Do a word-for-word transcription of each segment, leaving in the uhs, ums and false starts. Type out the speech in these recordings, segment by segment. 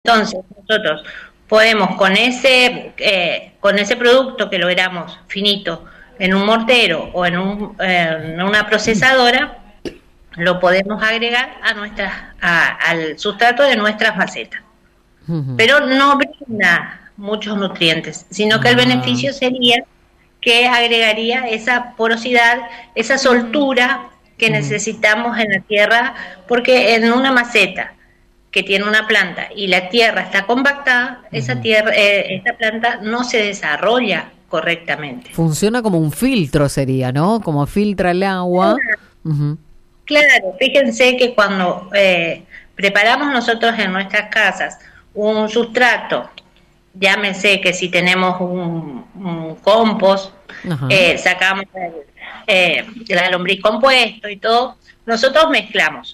Entonces, nosotros podemos con ese eh, con ese producto que logramos finito en un mortero o en, un, eh, en una procesadora, lo podemos agregar a nuestras a, al sustrato de nuestras macetas. Uh-huh. Pero no brinda muchos nutrientes, sino que uh-huh. el beneficio sería que agregaría esa porosidad, esa soltura que uh-huh. necesitamos en la tierra, porque en una maceta que tiene una planta y la tierra está compactada, uh-huh. esa tierra, eh, esta planta no se desarrolla correctamente. Funciona como un filtro, sería, ¿no? Como filtra el agua. Claro, uh-huh. claro. Fíjense que cuando eh, preparamos nosotros en nuestras casas un sustrato, llámese que si tenemos un, un compost, uh-huh. eh, sacamos el, eh, la lombriz compuesto y todo, nosotros mezclamos.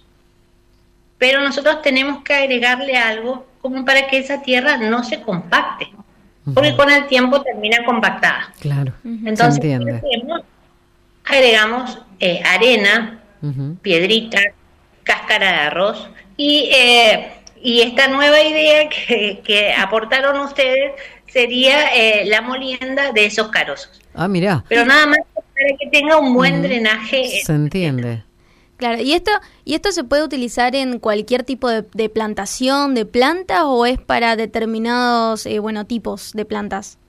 Pero nosotros tenemos que agregarle algo como para que esa tierra no se compacte, uh-huh. porque con el tiempo termina compactada. Claro. Entonces, hacemos, agregamos eh, arena, uh-huh. piedrita, cáscara de arroz y eh, y esta nueva idea que, que aportaron ustedes sería eh, la molienda de esos carozos. Ah, mirá. Pero nada más para que tenga un buen uh-huh. drenaje. Se entiende. Claro, ¿y esto y esto se puede utilizar en cualquier tipo de, de plantación de plantas o es para determinados eh, bueno tipos de plantas?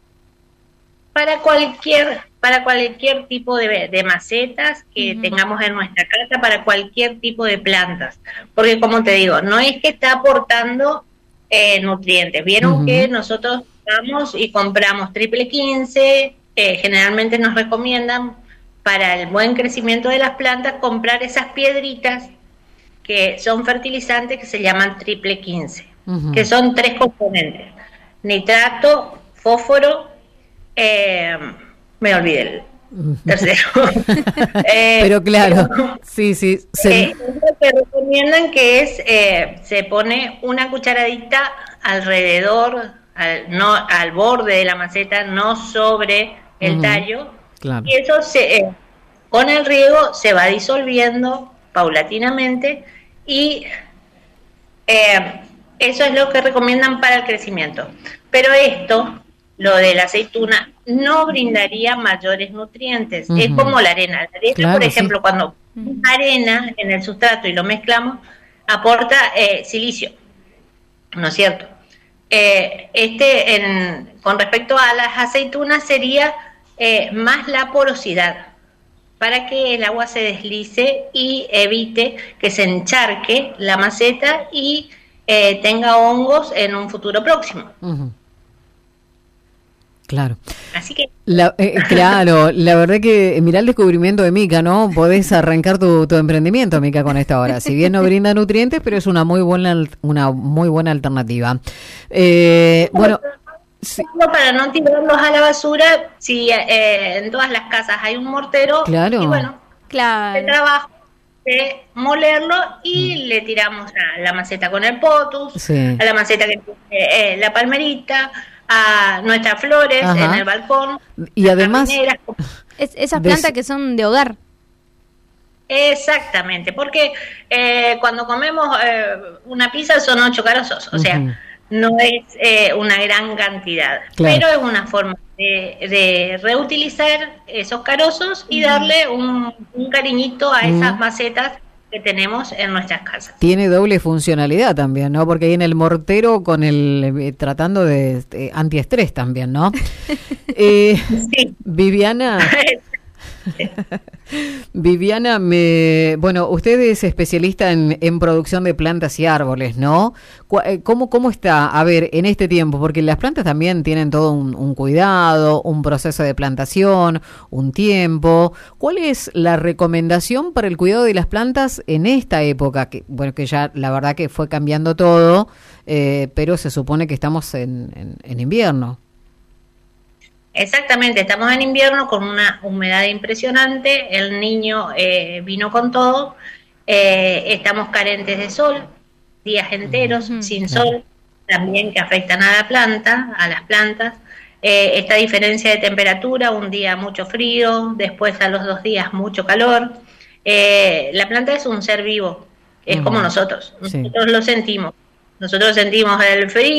Para cualquier para cualquier tipo de, de macetas que uh-huh. tengamos en nuestra casa, para cualquier tipo de plantas, porque como te digo, no es que está aportando eh, nutrientes. Vieron uh-huh. que nosotros vamos y compramos triple quince, eh, generalmente nos recomiendan para el buen crecimiento de las plantas comprar esas piedritas que son fertilizantes que se llaman triple quince, uh-huh. que son tres componentes: nitrato, fósforo, eh, me olvidé el tercero. eh, pero claro, pero, sí, sí. Se... Eh, lo que recomiendan que es, eh, se pone una cucharadita alrededor, al, no al borde de la maceta, no sobre el uh-huh. tallo. Claro. Y eso se, eh, con el riego se va disolviendo paulatinamente y eh, eso es lo que recomiendan para el crecimiento. Pero esto, lo de la aceituna, no brindaría mayores nutrientes. Uh-huh. Es como la arena. La arena, claro, por ejemplo, sí. cuando uh-huh. arena en el sustrato y lo mezclamos, aporta eh, silicio, ¿no es cierto? Eh, este, en, con respecto a las aceitunas, sería Eh, más la porosidad, para que el agua se deslice y evite que se encharque la maceta y eh, tenga hongos en un futuro próximo. Uh-huh. Claro. Así que... La, eh, claro, la verdad que mirá el descubrimiento de Mica, ¿no? Podés arrancar tu, tu emprendimiento, Mica, con esta hora. Si bien no brinda nutrientes, pero es una muy buena, una muy buena alternativa. Eh, bueno... Sí. Para no tirarlos a la basura, si eh, en todas las casas hay un mortero, claro. y bueno, claro. el trabajo de molerlo y mm. le tiramos a la maceta con el potus, sí. a la maceta que eh, la palmerita, a nuestras flores, ajá. en el balcón. Y además, es, esas plantas que son de hogar. Exactamente, porque eh, cuando comemos eh, una pizza son ocho carozos, o sea, uh-huh. no es eh, una gran cantidad, claro. pero es una forma de, de reutilizar esos carozos y darle un, un cariñito a esas mm. macetas que tenemos en nuestras casas. Tiene doble funcionalidad también, ¿no? Porque ahí en el mortero con el eh, tratando de eh, antiestrés también, ¿no? eh, sí. Viviana... Viviana, me, bueno, usted es especialista en, en producción de plantas y árboles, ¿no? ¿Cómo, ¿Cómo está, a ver, en este tiempo? Porque las plantas también tienen todo un, un cuidado, un proceso de plantación, un tiempo. ¿Cuál es la recomendación para el cuidado de las plantas en esta época? Que, bueno, que ya la verdad que fue cambiando todo, eh, pero se supone que estamos en, en, en invierno. Exactamente, estamos en invierno con una humedad impresionante, el niño eh, vino con todo, eh, estamos carentes de sol, días enteros uh-huh. sin claro. sol, también que afectan a la planta, a las plantas, eh, esta diferencia de temperatura, un día mucho frío, después a los dos días mucho calor, eh, la planta es un ser vivo, es uh-huh. como nosotros, nosotros sí. lo sentimos. Nosotros sentimos el frío